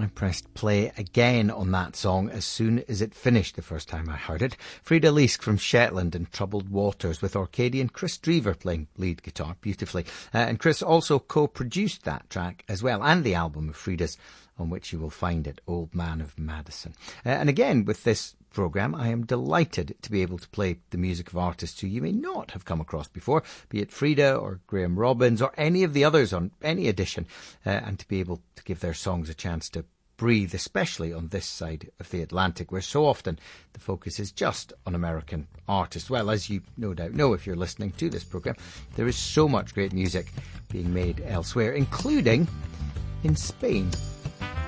I pressed play again on that song as soon as it finished the first time I heard it. Frida Leask from Shetland and Troubled Waters, with Orcadian Chris Drever playing lead guitar beautifully. And Chris also co-produced that track as well, and the album of Frida's, on which you will find it, Old Man of Madison. And again, with this programme, I am delighted to be able to play the music of artists who you may not have come across before, be it Frida or Graham Robbins or any of the others on any edition, and to be able to give their songs a chance to breathe, especially on this side of the Atlantic, where so often the focus is just on American artists. Well, as you no doubt know if you're listening to this programme, there is so much great music being made elsewhere, including in Spain.